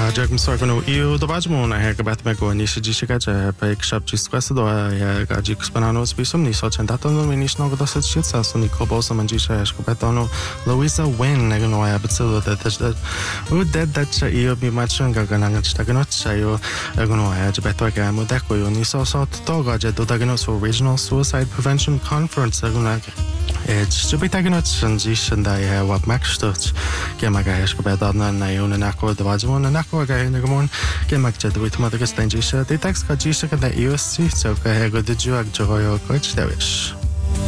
Jack Sorgano, io dovaggio una hega bet me go nisce dice che c'è per shop ci questo do ga di spanano spisum ni so centato non mi nisce no da se ci sa sono i coboso mangi c'è scopetono Louisa Wynn no è absurdo that that io mi maccio ga nan sta che no c'è io no è già betto che mo da io ni so to ga già do da no so Regional Suicide Prevention Conference no ci bita che no transition da è what max stutz che magari scopeto na io non acco dovaggio na acco ga ne go che maggia do it ma da sta in ci dei text ga ci che da io si so che go de giù a gioio coach da wish